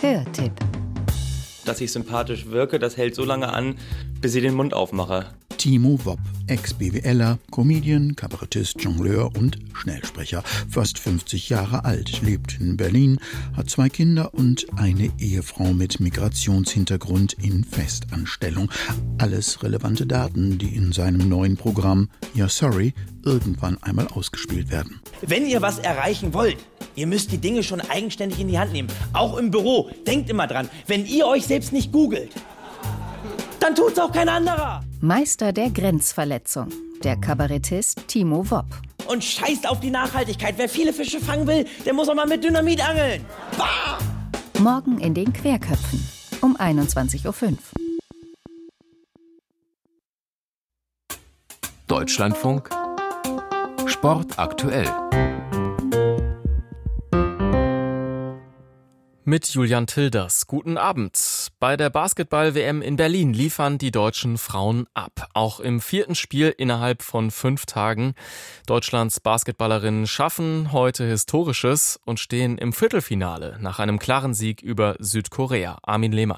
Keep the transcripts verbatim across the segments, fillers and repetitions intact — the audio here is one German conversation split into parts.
Hörtipp. Dass ich sympathisch wirke, das hält so lange an, bis ich den Mund aufmache. Timo Wopp, Ex-BWLer, Comedian, Kabarettist, Jongleur und Schnellsprecher. Fast fünfzig Jahre alt, lebt in Berlin, hat zwei Kinder und eine Ehefrau mit Migrationshintergrund in Festanstellung. Alles relevante Daten, die in seinem neuen Programm Ja Sorry irgendwann einmal ausgespielt werden. Wenn ihr was erreichen wollt, ihr müsst die Dinge schon eigenständig in die Hand nehmen. Auch im Büro. Denkt immer dran, wenn ihr euch selbst nicht googelt, dann tut's auch kein anderer. Meister der Grenzverletzung, der Kabarettist Timo Wopp. Und scheißt auf die Nachhaltigkeit. Wer viele Fische fangen will, der muss auch mal mit Dynamit angeln. Bah! Morgen in den Querköpfen um einundzwanzig Uhr fünf. Deutschlandfunk Sport aktuell. Mit Julian Tilders. Guten Abend. Bei der Basketball-W M in Berlin liefern die deutschen Frauen ab. Auch im vierten Spiel innerhalb von fünf Tagen. Deutschlands Basketballerinnen schaffen heute Historisches und stehen im Viertelfinale nach einem klaren Sieg über Südkorea. Armin Lehmann.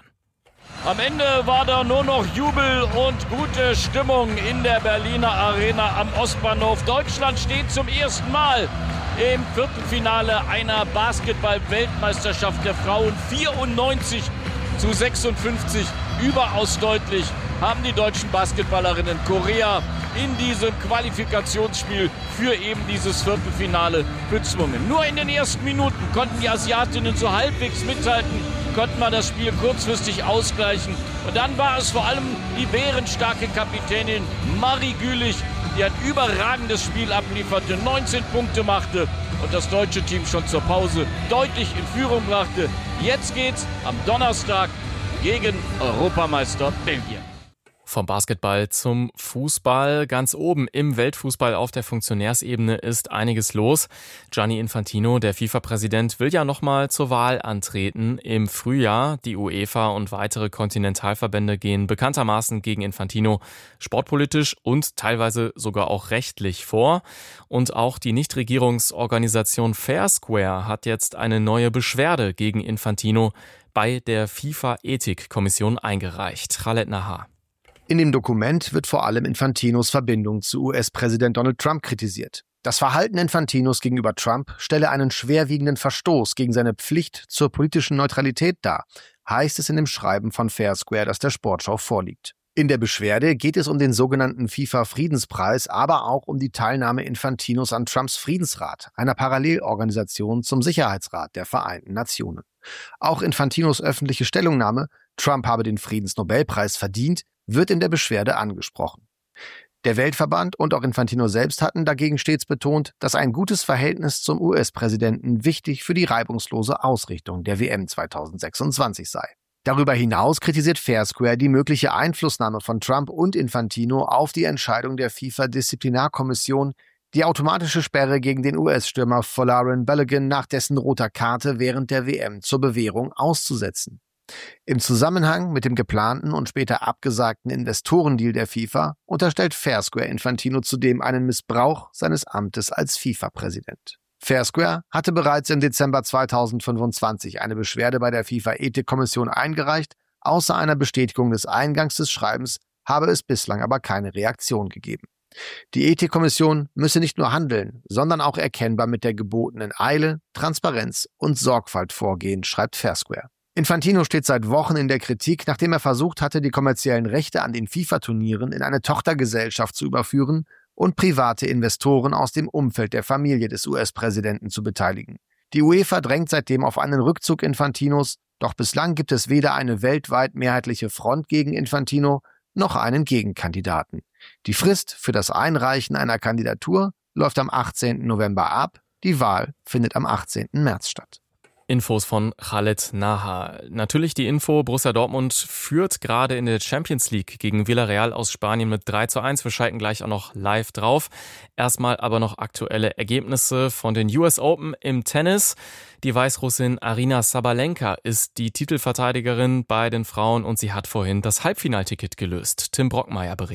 Am Ende war da nur noch Jubel und gute Stimmung in der Berliner Arena am Ostbahnhof. Deutschland steht zum ersten Mal im Viertelfinale einer Basketball-Weltmeisterschaft der Frauen. vierundneunzig zu sechsundfünfzig, überaus deutlich haben die deutschen Basketballerinnen Korea in diesem Qualifikationsspiel für eben dieses Viertelfinale bezwungen. Nur in den ersten Minuten konnten die Asiatinnen so halbwegs mithalten, konnten wir das Spiel kurzfristig ausgleichen. Und dann war es vor allem die bärenstarke Kapitänin Marie Gülich, die ein überragendes Spiel ablieferte, neunzehn Punkte machte und das deutsche Team schon zur Pause deutlich in Führung brachte. Jetzt geht's am Donnerstag gegen Europameister Belgien. Vom Basketball zum Fußball. Ganz oben im Weltfußball auf der Funktionärsebene ist einiges los. Gianni Infantino, der FIFA-Präsident, will ja nochmal zur Wahl antreten im Frühjahr. Die UEFA und weitere Kontinentalverbände gehen bekanntermaßen gegen Infantino sportpolitisch und teilweise sogar auch rechtlich vor. Und auch die Nichtregierungsorganisation Fair Square hat jetzt eine neue Beschwerde gegen Infantino bei der FIFA-Ethikkommission eingereicht. Khaled Nahar. In dem Dokument wird vor allem Infantinos Verbindung zu U S-Präsident Donald Trump kritisiert. Das Verhalten Infantinos gegenüber Trump stelle einen schwerwiegenden Verstoß gegen seine Pflicht zur politischen Neutralität dar, heißt es in dem Schreiben von Fair Square, das der Sportschau vorliegt. In der Beschwerde geht es um den sogenannten FIFA-Friedenspreis, aber auch um die Teilnahme Infantinos an Trumps Friedensrat, einer Parallelorganisation zum Sicherheitsrat der Vereinten Nationen. Auch Infantinos öffentliche Stellungnahme, Trump habe den Friedensnobelpreis verdient, wird in der Beschwerde angesprochen. Der Weltverband und auch Infantino selbst hatten dagegen stets betont, dass ein gutes Verhältnis zum U S-Präsidenten wichtig für die reibungslose Ausrichtung der W M zweitausendsechsundzwanzig sei. Darüber hinaus kritisiert Fair Square die mögliche Einflussnahme von Trump und Infantino auf die Entscheidung der FIFA-Disziplinarkommission, die automatische Sperre gegen den U S-Stürmer Folarin Balogun nach dessen roter Karte während der W M zur Bewährung auszusetzen. Im Zusammenhang mit dem geplanten und später abgesagten Investorendeal der FIFA unterstellt Fair Square Infantino zudem einen Missbrauch seines Amtes als FIFA-Präsident. Fair Square hatte bereits im Dezember zweitausendfünfundzwanzig eine Beschwerde bei der FIFA-Ethikkommission eingereicht. Außer einer Bestätigung des Eingangs des Schreibens habe es bislang aber keine Reaktion gegeben. Die Ethikkommission müsse nicht nur handeln, sondern auch erkennbar mit der gebotenen Eile, Transparenz und Sorgfalt vorgehen, schreibt Fair Square. Infantino steht seit Wochen in der Kritik, nachdem er versucht hatte, die kommerziellen Rechte an den FIFA-Turnieren in eine Tochtergesellschaft zu überführen und private Investoren aus dem Umfeld der Familie des U S-Präsidenten zu beteiligen. Die UEFA drängt seitdem auf einen Rückzug Infantinos, doch bislang gibt es weder eine weltweit mehrheitliche Front gegen Infantino noch einen Gegenkandidaten. Die Frist für das Einreichen einer Kandidatur läuft am achtzehnten November ab, die Wahl findet am achtzehnten März statt. Infos von Khaled Nahar. Natürlich die Info, Borussia Dortmund führt gerade in der Champions League gegen Villarreal aus Spanien mit drei zu eins. Wir schalten gleich auch noch live drauf. Erstmal aber noch aktuelle Ergebnisse von den U S Open im Tennis. Die Weißrussin Aryna Sabalenka ist die Titelverteidigerin bei den Frauen und sie hat vorhin das Halbfinalticket gelöst. Tim Brockmeier berichtet.